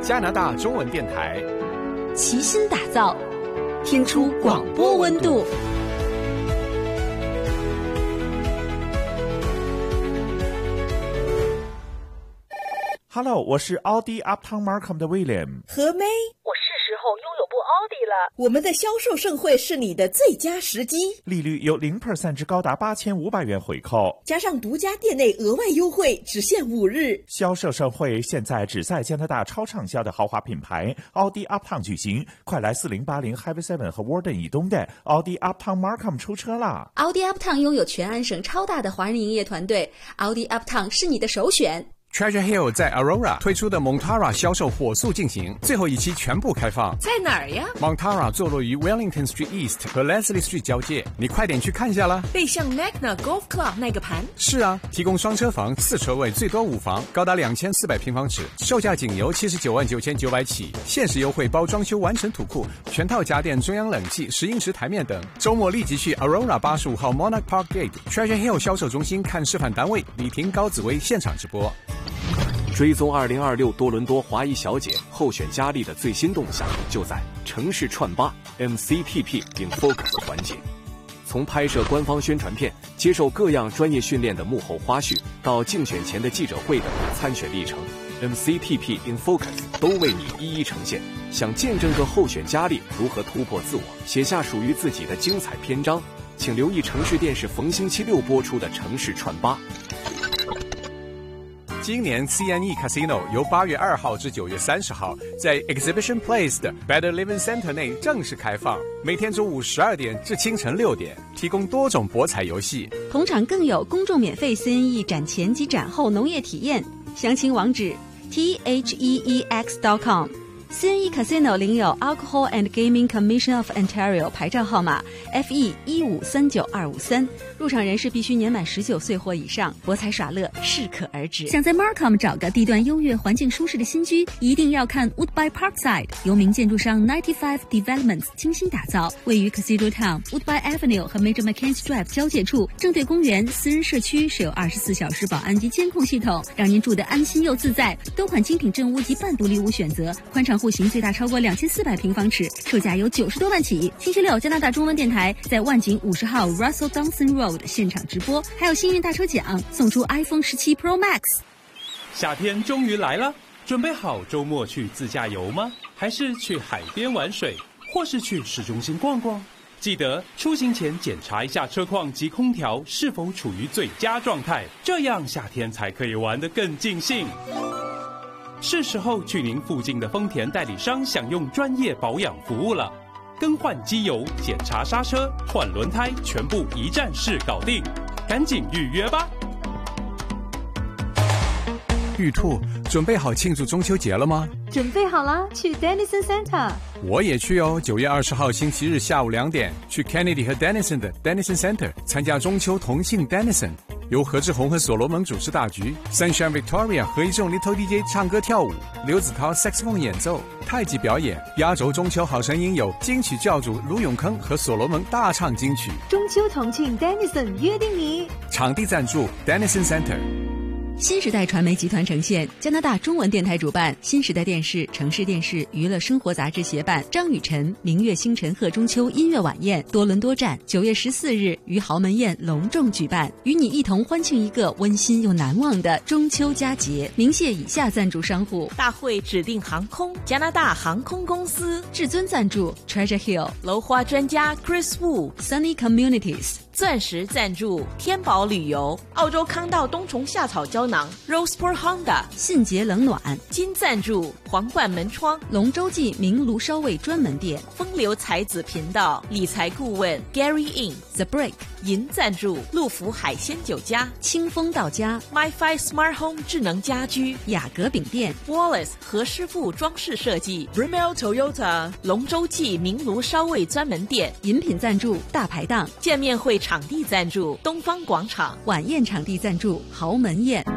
加拿大中文电台， 齐心打造，听出广播温度。 Hello， 我是奥迪 Uptown Markham 的 William。 何妹， 我是时候拥有部奥迪了。 我们的销售盛会是你的最佳时机， 利率有 0% 至高达8500元回扣， 加上独家店内额外优惠，只限5日。 销售盛会现在只在加拿大超畅销的豪华品牌奥迪 Uptown 举行，快来4080 Highway 7和 Warden 以东的奥迪 Uptown Markham 出车啦！ 奥迪 Uptown 拥有全安省超大的华人营业团队，奥迪 Uptown 是你的首选。 Treasure Hill 在 Aurora 推出的 Montara 销售火速进行，最后一期全部开放。 在哪儿呀？ Montara 坐落于 Wellington Street East 和 Leslie Street 交界，你快点去看一下啦。 背向 Magna Golf Club 那个盘？ 是啊，提供双车房、4车位，最多5房，高达2400平方尺，售价仅由799900起，限时优惠包装修完成土库、全套家电、中央冷气、10英尺台面等。周末立即去 Aurora 85号 Monarch Park Gate Treasure Hill 销售中心看示范单位，李婷、高紫薇现场直播。 追踪2026多伦多华裔小姐候选佳丽的最新动向，就在城市串吧 MCTP in Focus 环节。从拍摄官方宣传片、接受各样专业训练的幕后花絮，到竞选前的记者会等参选历程， MCTP in Focus 都为你一一呈现。想见证个候选佳丽如何突破自我，写下属于自己的精彩篇章，请留意城市电视逢星期六播出的城市串吧。 今年 CNE Casino 由8月2号至9月30号在 Exhibition Place 的 Better Living Center 内正式开放，每天中午12点至清晨6点，提供多种博彩游戏。 同场更有公众免费 CNE 展前及展后农业体验，详情网址 theex.com。CNE Casino 领有 Alcohol and Gaming Commission of Ontario 牌照号码 FE1539253，入场人士必须年满19岁或以上，博彩耍乐适可而止。想在 Markham 找个地段优越、环境舒适的新居，一定要看 Woodbine Parkside， 由名建筑商95 Developments 精心打造，位于 Cathedral Town、Woodbine Avenue 和 Major Mackenzie Drive 交界处，正对公园，私人社区，设有24小时保安及监控系统，让您住得安心又自在。多款精品正屋及半独立屋选择，宽敞户型最大超过2400平方尺，售价由90多万起。星期六，加拿大中文电台在万景50号 Russell Dawson Road 现场直播，还有幸运大抽奖，送出 iPhone 17 Pro Max。 夏天终于来了，准备好周末去自驾游吗？还是去海边玩水，或是去市中心逛逛？记得出行前检查一下车况及空调是否处于最佳状态，这样夏天才可以玩得更尽兴。是时候去您附近的丰田代理商享用专业保养服务了，更换机油、检查刹车、换轮胎，全部一站式搞定，赶紧预约吧。 玉兔，准备好庆祝中秋节了吗？ 准备好了，去 Denison Center。 我也去哦，9月20号星期日下午2点，去 Kennedy 和 Denison 的 Denison Center 参加中秋同庆 Denison， 由何志宏和所罗门主持大局， Sunshine Victoria 和一众 Little DJ 唱歌跳舞，刘子涛 Saxophone 演奏，太极表演。压轴中秋好声音有金曲教主卢永康和所罗门大唱金曲。 中秋同庆 Denison 约定你。 场地赞助 Denison Center。 新时代传媒集团呈现，加拿大中文电台主办，新时代电视、城市电视、娱乐生活杂志协办，张雨晨、明月星辰贺中秋音乐晚宴多伦多站9月14日于豪门宴隆重举办，与你一同欢庆一个温馨又难忘的中秋佳节。鸣谢以下赞助商户： 大会指定航空、加拿大航空公司； 至尊赞助 Treasure Hill、 楼花专家 Chris Wu、 Sunny Communities。 钻石赞助天宝旅游，澳洲康道冬虫夏草胶囊 Roseport Honda， 信捷冷暖。 金赞助皇冠门窗， 龙洲记明炉烧味专门店， 风流才子频道理财顾问 Gary In， The Break。 银赞助陆福海鲜酒家， 清风到家 MyFi Smart Home 智能家居， 雅阁饼店 Wallace 何师傅装饰设计 Bremel Toyota 龙洲记明炉烧味专门店。 饮品赞助大排档， 见面会场地赞助东方广场， 晚宴场地赞助豪门宴。